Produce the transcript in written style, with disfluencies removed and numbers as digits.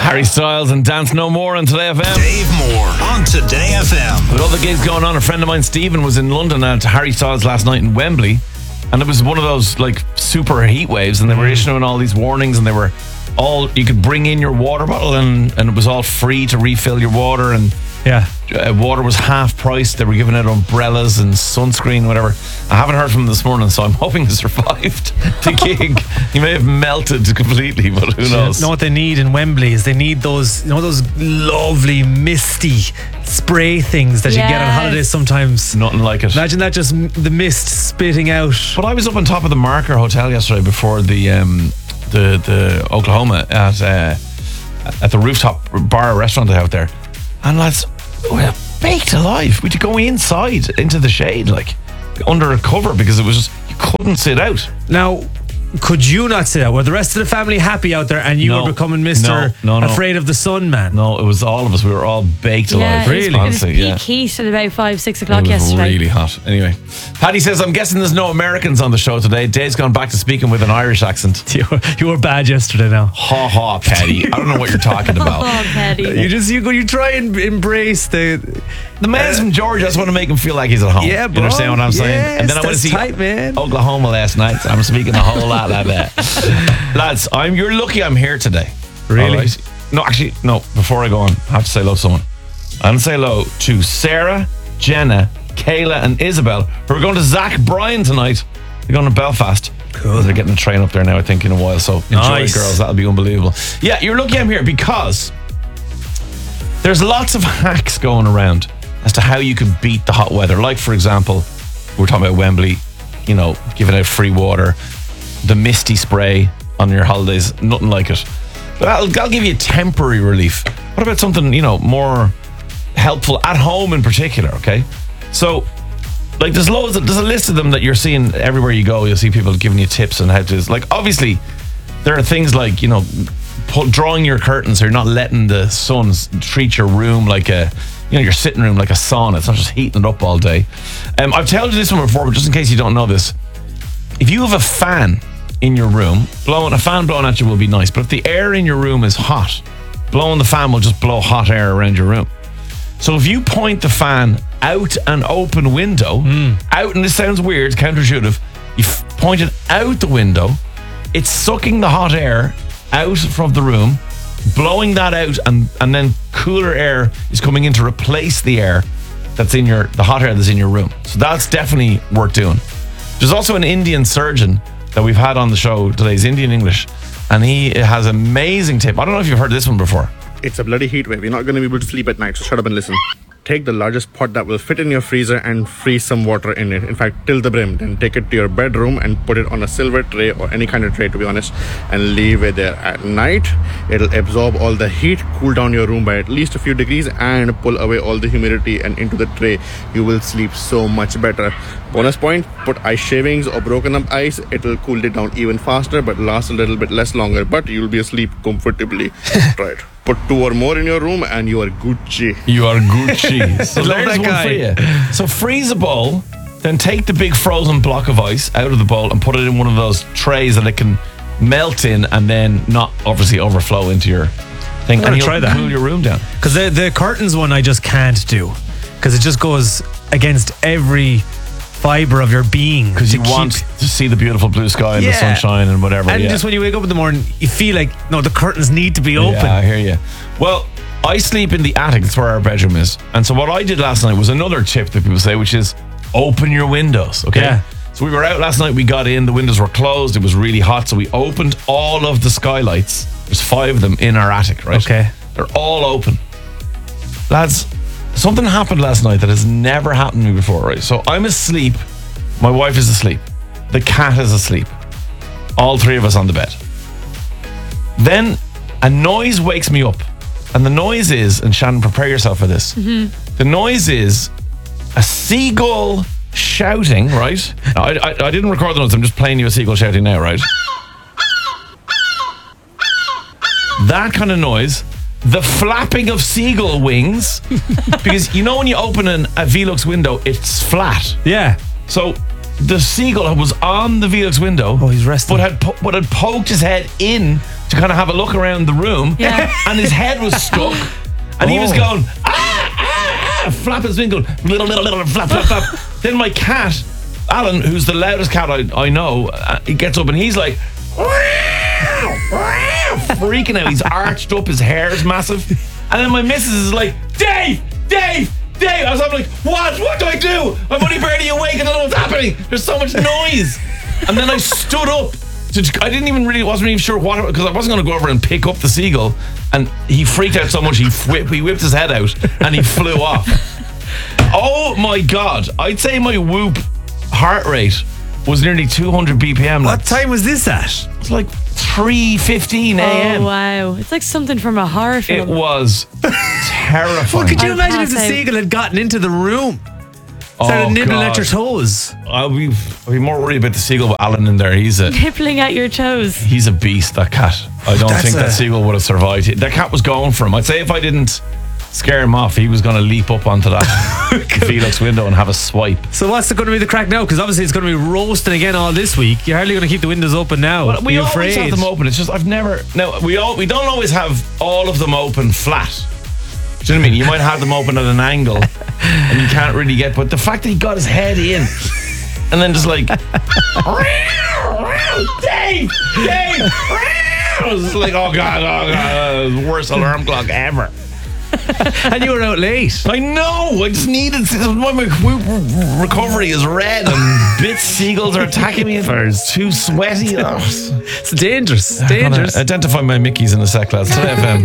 Harry Styles and Dance No More on Today FM. Dave Moore on Today FM. With all the gigs going on, a friend of mine, Stephen, was in London at Harry Styles last night in Wembley, and it was one of those like super heat waves, and they were issuing all these warnings, and they were all, you could bring in your water bottle, and it was all free to refill your water, and water was half price. They were giving out umbrellas and sunscreen, whatever. I haven't heard from him this morning, so I'm hoping he survived the gig. He may have melted completely, but who knows? You know what they need in Wembley is they need those, you know, those lovely misty spray things that you get on holidays sometimes. Nothing like it. Imagine that, just the mist spitting out. But I was up on top of the Marker Hotel yesterday before the Oklahoma at the rooftop bar restaurant they have there, and lads, we're baked alive. We had to go inside into the shade, like under a cover, because it was just, you couldn't sit out. Now, could you not sit out? Were the rest of the family happy out there, and you were becoming Mr. Afraid of the Sun Man? No, it was all of us. We were all baked alive. Really? It was peak heat at about 5-6 o'clock it was yesterday. really hot. Anyway, Paddy says, I'm guessing there's no Americans on the show today. Dave's gone back to speaking with an Irish accent. You were bad yesterday now. Ha ha, Paddy. I don't know what you're talking about. Oh, Paddy. You try and embrace the man's from Georgia. I just want to make him feel like he's at home. Yeah, bro. You understand what I'm saying? Yes, and then I want to see tight, man. Oklahoma last night. So I'm speaking a whole lot like that. Lads, you're lucky I'm here today. Really? Right? No, actually, no. Before I go on, I have to say hello to someone. I'm going to say hello to Sarah, Jenna, Kayla, and Isabel, who are going to Zach Bryan tonight. They're going to Belfast. Cool. They're getting a train up there now, I think, in a while. So enjoy, Nice. girls. That'll be unbelievable. Yeah, you're lucky I'm here because there's lots of hacks going around as to how you can beat the hot weather. Like, for example, we're talking about Wembley, you know, giving out free water, the misty spray on your holidays, nothing like it. But I'll give you temporary relief. What about something, you know, more helpful at home in particular, okay? So, like, there's a list of them that you're seeing everywhere you go. You'll see people giving you tips on how to, like, obviously, there are things like, you know, drawing your curtains so you're not letting the sun treat your room like your sitting room like a sauna. It's not just heating it up all day. I've told you this one before, but just in case you don't know this, if you have a fan in your room, a fan blowing at you will be nice, but if the air in your room is hot, blowing the fan will just blow hot air around your room. So if you point the fan out an open window, out, and this sounds weird, counterintuitive, you point it out the window, it's sucking the hot air out from the room, blowing that out, and then cooler air is coming in to replace the air that's in the hot air that's in your room. So that's definitely worth doing. There's also an Indian surgeon that we've had on the show today. He's Indian English, and he has an amazing tip. I don't know if you've heard this one before. It's a bloody heat wave. You're not going to be able to sleep at night, so shut up and listen. Take the largest pot that will fit in your freezer and freeze some water in it. In fact, till the brim. Then take it to your bedroom and put it on a silver tray or any kind of tray, to be honest, and leave it there. At night, it'll absorb all the heat, cool down your room by at least a few degrees, and pull away all the humidity and into the tray. You will sleep so much better. Bonus point, put ice shavings or broken up ice. It'll cool it down even faster, but last a little bit less longer. But you'll be asleep comfortably. Right. Put 2 or more in your room and you are Gucci. You are Gucci. So Love there's that one guy. for you. So freeze a bowl, then take the big frozen block of ice out of the bowl and put it in one of those trays that it can melt in, and then not obviously overflow into your thing. I'm gonna And try you'll that. cool your room down. Because the curtains one I just can't do, because it just goes against every fibre of your being. Because you want to see the beautiful blue sky and the sunshine and whatever. And just when you wake up in the morning, you feel like, no, the curtains need to be open. Yeah, I hear you. Well, I sleep in the attic. That's where our bedroom is. And so what I did last night was another tip that people say, which is open your windows. Okay. Yeah. So we were out last night. We got in. The windows were closed. It was really hot. So we opened all of the skylights. There's 5 of them in our attic, right? Okay. They're all open. Lads, something happened last night that has never happened to me before, right? So I'm asleep. My wife is asleep. The cat is asleep. All 3 of us on the bed. Then a noise wakes me up. And the noise is, and Shannon, prepare yourself for this. The noise is a seagull shouting, right? Now, I didn't record the notes. I'm just playing you a seagull shouting now, right? That kind of noise. The flapping of seagull wings. Because you know when you open a Velux window, it's flat. Yeah. So the seagull was on the Velux window. Oh, he's resting. But had poked his head in to kind of have a look around the room, Yeah. and his head was stuck, and he was going, flap his wing, going, little, flap, flap, flap. Then my cat, Alan, who's the loudest cat I know, he gets up and he's like, freaking out. He's arched up, his hair is massive. And then my missus is like, Dave. I was like, what do I do? I'm only barely awake. I don't know what's happening. There's so much noise. And then I stood up. Wasn't even sure what, because I wasn't going to go over and pick up the seagull. And he freaked out so much, he whipped his head out and he flew off. Oh my God. I'd say my Whoop heart rate was nearly 200 BPM. What time was this at? It's like 3:15 a.m. Oh, wow. It's like something from a horror It film. was terrifying. Well, could you I'd imagine if pass the out. seagull had gotten into the room? Started nibbling at God. your toes. I'll be more worried about the seagull with Alan in there. He's Nippling at your toes. a beast, that cat. I don't That's think that a- seagull would have survived. That cat was going for him. I'd say if I didn't scare him off, he was going to leap up onto that Velux window and have a swipe. So what's going to be the crack now? Because obviously it's going to be roasting again all this week. You're hardly going to keep the windows open now. Well, we Are you always afraid? have them open. It's just we don't always have all of them open flat. Do you know what I mean? You might have them open at an angle and you can't really get, but the fact that he got his head in and then just like Dave it was like, oh god, worst alarm clock ever. And you were out late. I know, I just needed my Whoop recovery is red and bits seagulls are attacking me. It's too sweaty. It's dangerous. I'm gonna Dangerous. identify my Mickeys in the set class. Today FM.